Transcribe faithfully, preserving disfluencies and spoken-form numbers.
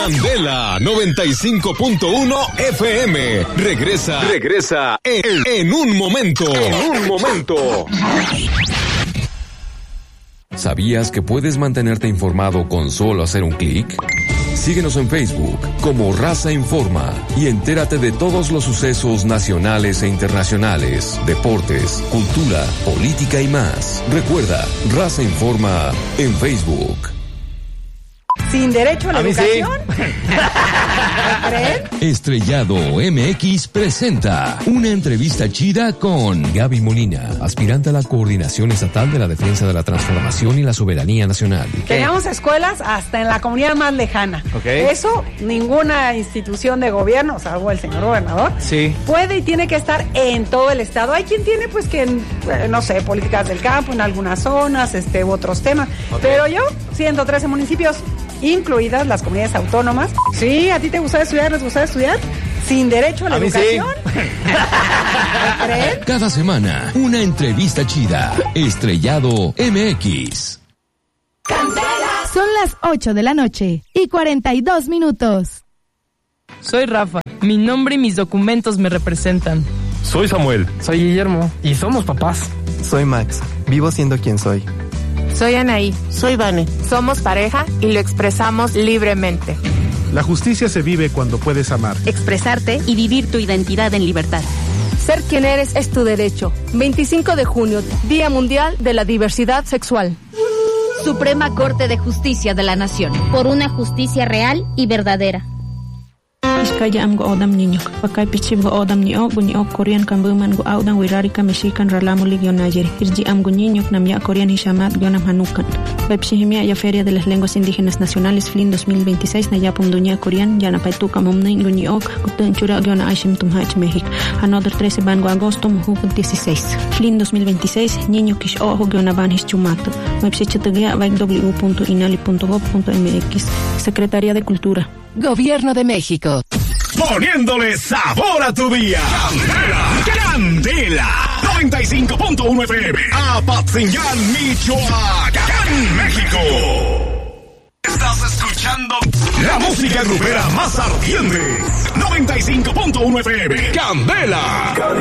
Candela noventa y cinco punto uno F M. Regresa, regresa en, en un momento. En un momento. ¿Sabías que puedes mantenerte informado con solo hacer un clic? Síguenos en Facebook como Raza Informa y entérate de todos los sucesos nacionales e internacionales, deportes, cultura, política y más. Recuerda, Raza Informa en Facebook. ¿Sin derecho a la a educación? Sí. ¿Creen? Estrellado M X presenta una entrevista chida con Gaby Molina, aspirante a la Coordinación Estatal de la Defensa de la Transformación y la Soberanía Nacional. Tenemos escuelas hasta en la comunidad más lejana. Okay. Eso, ninguna institución de gobierno, salvo el señor gobernador, sí. puede y tiene que estar en todo el estado. Hay quien tiene, pues, que, eh, no sé, políticas del campo en algunas zonas, este, u otros temas. Okay. Pero yo, ciento trece municipios, incluidas las comunidades autónomas. Sí, ¿a ti te gusta estudiar? ¿Les gusta estudiar? Sin derecho a la a educación. Sí. ¿Creen? Cada semana, una entrevista chida. Estrellado M X. Son las ocho de la noche y cuarenta y dos minutos. Soy Rafa. Mi nombre y mis documentos me representan. Soy Samuel. Soy Guillermo. Y somos papás. Soy Max. Vivo siendo quien soy. Soy Anaí. Soy Vane. Somos pareja y lo expresamos libremente. La justicia se vive cuando puedes amar, expresarte y vivir tu identidad en libertad. Ser quien eres es tu derecho. veinticinco de junio, Día Mundial de la Diversidad Sexual. Suprema Corte de Justicia de la Nación. Por una justicia real y verdadera. Iskaya am go odam niño, pakai pichib go odam ni o guni o Korean kambuman go audan wirari ka mexican ralamo ligio najeri. Irji am go niño nam ya Korean hishamat gionam hanukan. Pepsihimia ya Feria de las Lenguas Indígenas Nacionales F L I N dos mil veintiséis na ya pumduña Korean ya na paituka mumnay guni o gutun chura giona aishim tumhach México. Another trece ban go agosto muhuk dieciséis. F L I N dos mil veintiséis niño kish o giona ban hischumato. Website w punto inali punto gov punto m x. Secretaría de Cultura. Gobierno de México. Poniéndole sabor a tu día. Candela. Candela. noventa y cinco punto uno F M. Apatzingán, Michoacán, México. Estás escuchando la música grupera más ardiente. noventa y cinco punto uno F M. Candela.